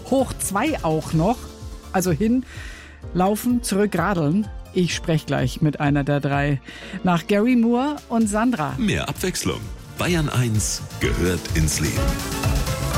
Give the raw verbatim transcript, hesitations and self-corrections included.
Hoch zwei auch noch. Also hin, laufen, zurück, radeln. Ich spreche gleich mit einer der drei. Nach Gary Moore und Sandra. Mehr Abwechslung. Bayern eins gehört ins Leben.